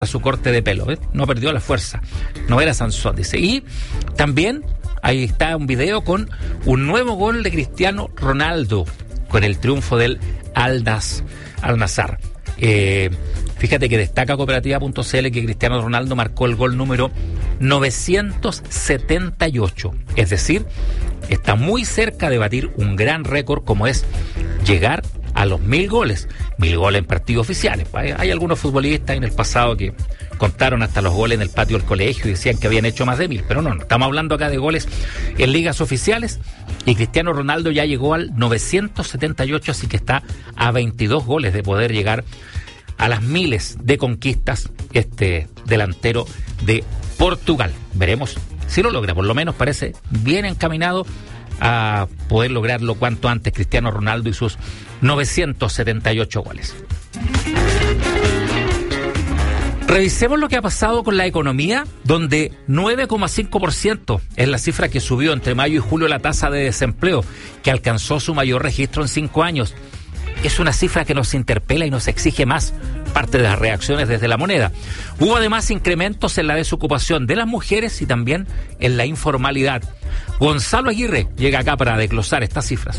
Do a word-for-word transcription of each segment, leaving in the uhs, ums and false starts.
su corte de pelo, ¿eh? No perdió la fuerza, no era Sansón, dice. Y también ahí está un video con un nuevo gol de Cristiano Ronaldo, con el triunfo del Al-Nassr. Eh, fíjate que destaca cooperativa punto c l que Cristiano Ronaldo marcó el gol número novecientos setenta y ocho, es decir, está muy cerca de batir un gran récord como es llegar a los mil goles, mil goles en partidos oficiales. Hay, hay algunos futbolistas en el pasado que contaron hasta los goles en el patio del colegio y decían que habían hecho más de mil, pero no, no, estamos hablando acá de goles en ligas oficiales y Cristiano Ronaldo ya llegó al novecientos setenta y ocho, así que está a veintidós goles de poder llegar a las miles de conquistas este delantero de Portugal. Veremos si lo logra, por lo menos parece bien encaminado a poder lograrlo cuanto antes Cristiano Ronaldo y sus novecientos setenta y ocho goles. Revisemos lo que ha pasado con la economía, donde nueve coma cinco por ciento es la cifra que subió entre mayo y julio la tasa de desempleo, que alcanzó su mayor registro en cinco años. Es una cifra que nos interpela y nos exige más, parte de las reacciones desde la moneda. Hubo además incrementos en la desocupación de las mujeres y también en la informalidad. Gonzalo Aguirre llega acá para desglosar estas cifras.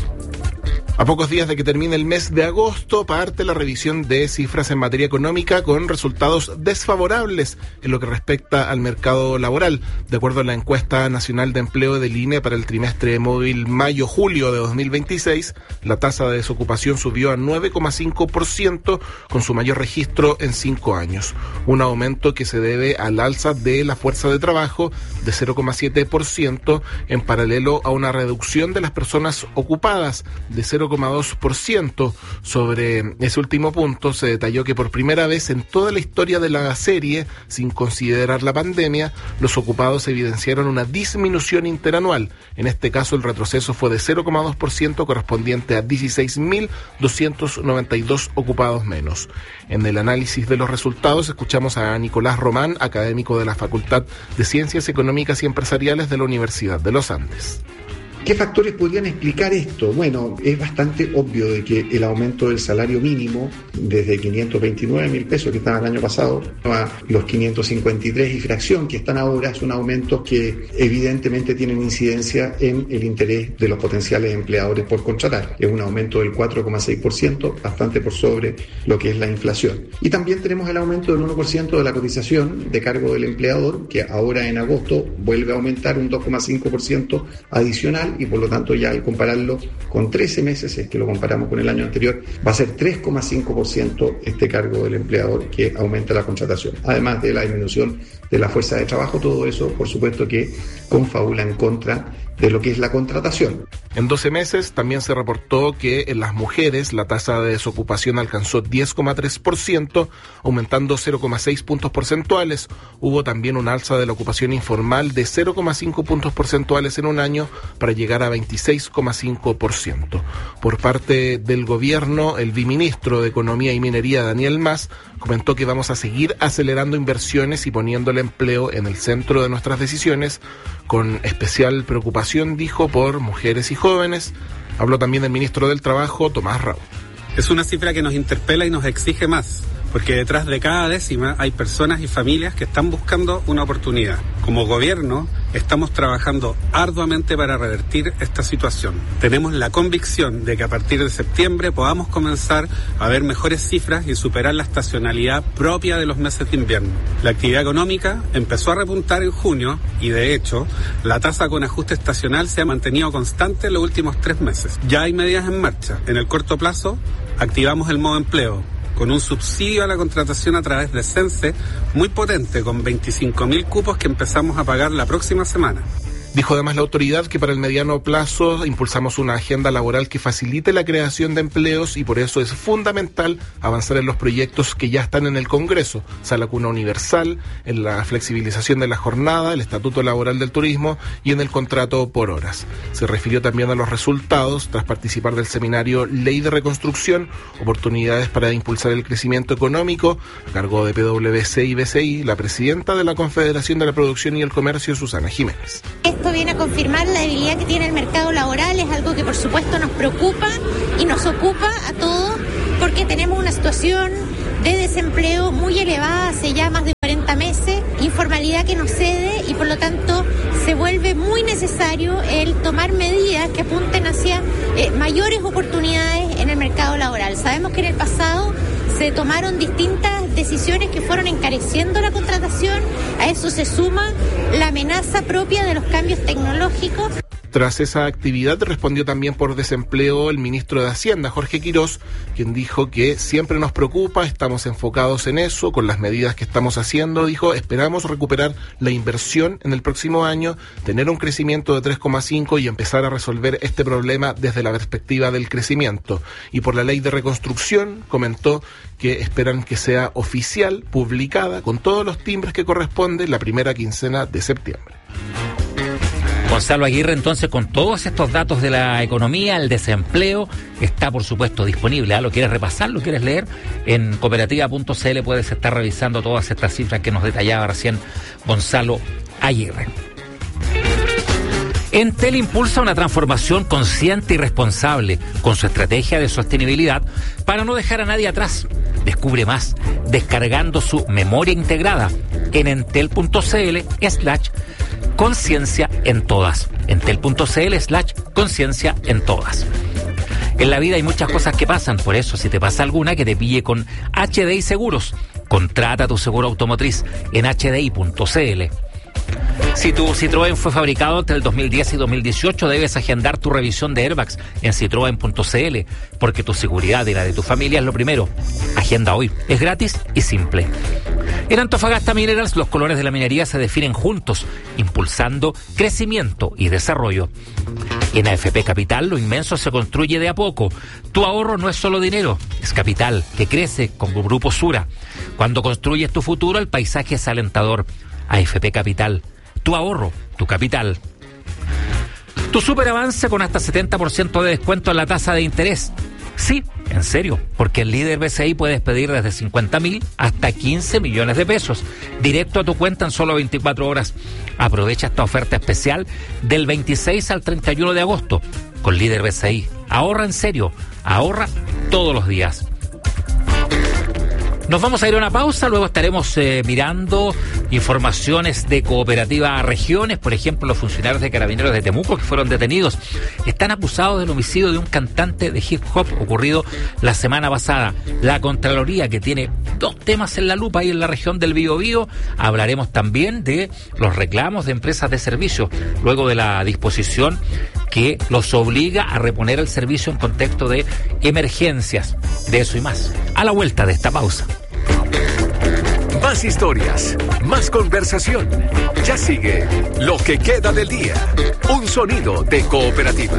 A pocos días de que termine el mes de agosto, parte la revisión de cifras en materia económica con resultados desfavorables en lo que respecta al mercado laboral. De acuerdo a la encuesta nacional de empleo del I N E para el trimestre móvil mayo-julio de dos mil veintiséis, la tasa de desocupación subió a nueve coma cinco por ciento con su mayor registro en cinco años. Un aumento que se debe al alza de la fuerza de trabajo de cero coma siete por ciento en paralelo a una reducción de las personas ocupadas de cero coma dos por ciento. Sobre ese último punto se detalló que por primera vez en toda la historia de la serie, sin considerar la pandemia, los ocupados evidenciaron una disminución interanual. En este caso el retroceso fue de cero coma dos por ciento, correspondiente a dieciséis mil doscientos noventa y dos ocupados menos. En el análisis de los resultados escuchamos a Nicolás Román, académico de la Facultad de Ciencias Económicas y Empresariales de la Universidad de los Andes. ¿Qué factores podrían explicar esto? Bueno, es bastante obvio de que el aumento del salario mínimo desde quinientos veintinueve mil pesos que estaban el año pasado a los quinientos cincuenta y tres y fracción que están ahora son aumentos que evidentemente tienen incidencia en el interés de los potenciales empleadores por contratar. Es un aumento del cuatro coma seis por ciento, bastante por sobre lo que es la inflación. Y también tenemos el aumento del uno por ciento de la cotización de cargo del empleador, que ahora en agosto vuelve a aumentar un dos coma cinco por ciento adicional, y por lo tanto ya al compararlo con trece meses, es que lo comparamos con el año anterior, va a ser tres coma cinco por ciento este cargo del empleador que aumenta la contratación. Además de la disminución de la fuerza de trabajo, todo eso por supuesto que confabula en contra de lo que es la contratación. En doce meses también se reportó que en las mujeres la tasa de desocupación alcanzó diez coma tres por ciento, aumentando cero coma seis puntos porcentuales. Hubo también un alza de la ocupación informal de cero coma cinco puntos porcentuales en un año para llegar a veintiséis coma cinco por ciento. Por parte del gobierno, el viceministro de Economía y Minería, Daniel Mas, comentó que vamos a seguir acelerando inversiones y poniendo el empleo en el centro de nuestras decisiones, con especial preocupación, dijo, por mujeres y jóvenes. Habló también el ministro del Trabajo, Tomás Raúl. Es una cifra que nos interpela y nos exige más, porque detrás de cada décima hay personas y familias que están buscando una oportunidad. Como gobierno, estamos trabajando arduamente para revertir esta situación. Tenemos la convicción de que a partir de septiembre podamos comenzar a ver mejores cifras y superar la estacionalidad propia de los meses de invierno. La actividad económica empezó a repuntar en junio y, de hecho, la tasa con ajuste estacional se ha mantenido constante en los últimos tres meses. Ya hay medidas en marcha. En el corto plazo, activamos el modo empleo, con un subsidio a la contratación a través de Sense muy potente, con veinticinco mil cupos que empezamos a pagar la próxima semana. Dijo además la autoridad que para el mediano plazo impulsamos una agenda laboral que facilite la creación de empleos y por eso es fundamental avanzar en los proyectos que ya están en el Congreso: Sala Cuna Universal, en la flexibilización de la jornada, el Estatuto Laboral del Turismo y en el contrato por horas. Se refirió también a los resultados tras participar del seminario Ley de Reconstrucción, oportunidades para impulsar el crecimiento económico, a cargo de P W C y B C I, la presidenta de la Confederación de la Producción y el Comercio, Susana Jiménez. Esto viene a confirmar la debilidad que tiene el mercado laboral, es algo que por supuesto nos preocupa y nos ocupa a todos porque tenemos una situación de desempleo muy elevada hace ya más de realidad que nos cede y por lo tanto se vuelve muy necesario el tomar medidas que apunten hacia eh, mayores oportunidades en el mercado laboral. Sabemos que en el pasado se tomaron distintas decisiones que fueron encareciendo la contratación, a eso se suma la amenaza propia de los cambios tecnológicos. Tras esa actividad respondió también por desempleo el ministro de Hacienda, Jorge Quirós, quien dijo que siempre nos preocupa, estamos enfocados en eso, con las medidas que estamos haciendo, dijo, esperamos recuperar la inversión en el próximo año, tener un crecimiento de tres coma cinco y empezar a resolver este problema desde la perspectiva del crecimiento. Y por la ley de reconstrucción, comentó que esperan que sea oficial, publicada, con todos los timbres que corresponde la primera quincena de septiembre. Gonzalo Aguirre, entonces, con todos estos datos de la economía, el desempleo, está por supuesto disponible. ¿eh? ¿Lo quieres repasar? ¿Lo quieres leer? En cooperativa punto c l puedes estar revisando todas estas cifras que nos detallaba recién Gonzalo Aguirre. Entel impulsa una transformación consciente y responsable con su estrategia de sostenibilidad para no dejar a nadie atrás. Descubre más descargando su memoria integrada en entel punto c l slash conciencia en todas. entel punto c l slash conciencia en todas. En la vida hay muchas cosas que pasan, por eso si te pasa alguna, que te pille con H D I Seguros. Contrata tu seguro automotriz en h d i punto c l. Si tu Citroën fue fabricado entre el dos mil diez y dos mil dieciocho, debes agendar tu revisión de airbags en citroen punto c l, porque tu seguridad y la de tu familia es lo primero. Agenda hoy. Es gratis y simple. En Antofagasta Minerals, los colores de la minería se definen juntos, impulsando crecimiento y desarrollo. En A F P Capital, lo inmenso se construye de a poco. Tu ahorro no es solo dinero, es capital que crece con Grupo Sura. Cuando construyes tu futuro, el paisaje es alentador. A F P Capital, tu ahorro, tu capital. Tu superavance con hasta setenta por ciento de descuento en la tasa de interés. Sí, en serio, porque el líder B C I puedes pedir desde cincuenta mil hasta quince millones de pesos, directo a tu cuenta en solo veinticuatro horas. Aprovecha esta oferta especial del veintiséis al treinta y uno de agosto. Con líder B C I, ahorra en serio, ahorra todos los días. Nos vamos a ir a una pausa, luego estaremos eh, mirando informaciones de Cooperativa Regiones. Por ejemplo, los funcionarios de Carabineros de Temuco que fueron detenidos están acusados del homicidio de un cantante de hip hop ocurrido la semana pasada. La Contraloría, que tiene dos temas en la lupa ahí en la región del Biobío. Hablaremos también de los reclamos de empresas de servicio, luego de la disposición que los obliga a reponer el servicio en contexto de emergencias. De eso y más, a la vuelta de esta pausa. Más historias, más conversación. Ya sigue Lo que queda del día. Un sonido de Cooperativa.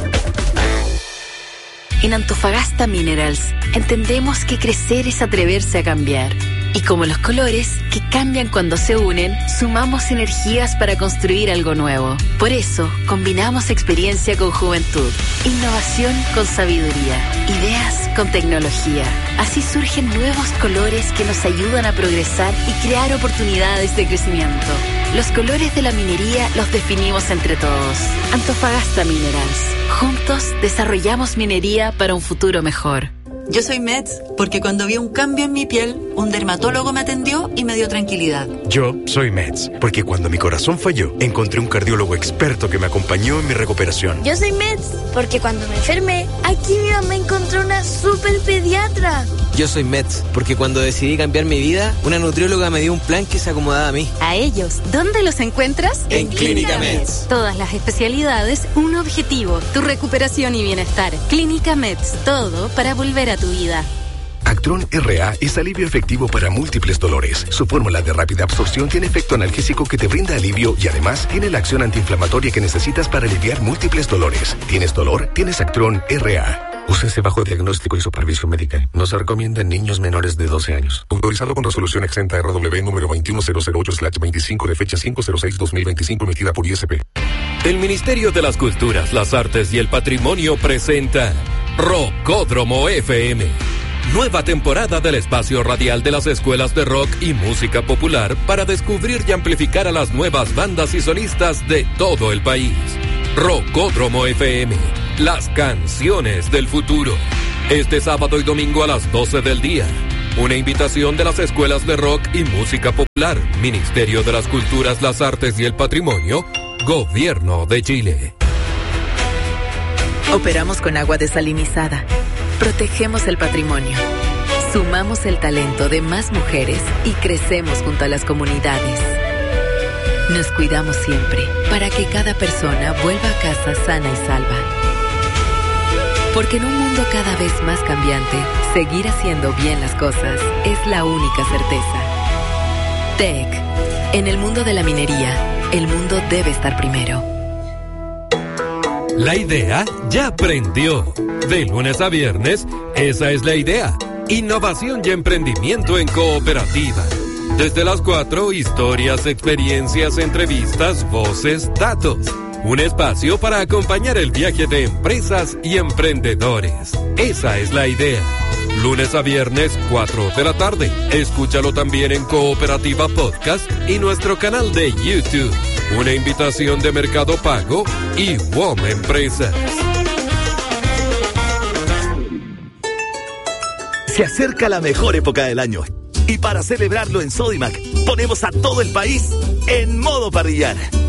En Antofagasta Minerals entendemos que crecer es atreverse a cambiar. Y como los colores, que cambian cuando se unen, sumamos energías para construir algo nuevo. Por eso, combinamos experiencia con juventud, innovación con sabiduría, ideas con tecnología. Así surgen nuevos colores que nos ayudan a progresar y crear oportunidades de crecimiento. Los colores de la minería los definimos entre todos. Antofagasta Minerals. Juntos desarrollamos minería para un futuro mejor. Yo soy Mets porque cuando vi un cambio en mi piel, un dermatólogo me atendió y me dio tranquilidad. Yo soy Mets porque cuando mi corazón falló, encontré un cardiólogo experto que me acompañó en mi recuperación. Yo soy Mets porque cuando me enfermé, aquí mi mamá encontró una super pediatra. Yo soy Mets porque cuando decidí cambiar mi vida, una nutrióloga me dio un plan que se acomodaba a mí. A ellos, ¿dónde los encuentras? En Clínica Mets. Todas las especialidades, un objetivo, tu recuperación y bienestar. Clínica Mets, todo para volver a tu vida. Actron R A es alivio efectivo para múltiples dolores. Su fórmula de rápida absorción tiene efecto analgésico que te brinda alivio y además tiene la acción antiinflamatoria que necesitas para aliviar múltiples dolores. ¿Tienes dolor? Tienes Actron R A. Úsese bajo diagnóstico y supervisión médica. No se recomienda en niños menores de doce años. Autorizado con resolución exenta R W número veintiuno mil ocho slash veinticinco de fecha cinco cero seis dos mil veinticinco emitida por I S P. El Ministerio de las Culturas, las Artes y el Patrimonio presenta Rockódromo F M. Nueva temporada del espacio radial de las escuelas de rock y música popular para descubrir y amplificar a las nuevas bandas y solistas de todo el país. Rockódromo F M, las canciones del futuro. Este sábado y domingo a las doce del día. Una invitación de las escuelas de rock y música popular, Ministerio de las Culturas, las Artes y el Patrimonio, Gobierno de Chile. Operamos con agua desalinizada. Protegemos el patrimonio. Sumamos el talento de más mujeres y crecemos junto a las comunidades. Nos cuidamos siempre para que cada persona vuelva a casa sana y salva. Porque en un mundo cada vez más cambiante, seguir haciendo bien las cosas es la única certeza. T E C. En el mundo de la minería, el mundo debe estar primero. La idea ya prendió. De lunes a viernes, esa es la idea. Innovación y emprendimiento en cooperativa. Desde las cuatro, historias, experiencias, entrevistas, voces, datos. Un espacio para acompañar el viaje de empresas y emprendedores. Esa es la idea. Lunes a viernes, cuatro de la tarde. Escúchalo también en Cooperativa Podcast y nuestro canal de YouTube. Una invitación de Mercado Pago y W O M Empresas. Se acerca la mejor época del año. Y para celebrarlo en Sodimac, ponemos a todo el país en modo parrillar.